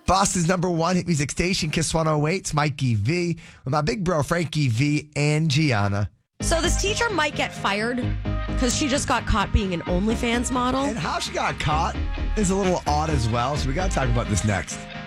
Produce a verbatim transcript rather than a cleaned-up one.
Boston's number one hit music station, Kiss one oh eight. It's Mikey V with my big bro, Frankie V and Gianna. So this teacher might get fired because she just got caught being an OnlyFans model. And how she got caught is a little odd as well, so we got to talk about this next.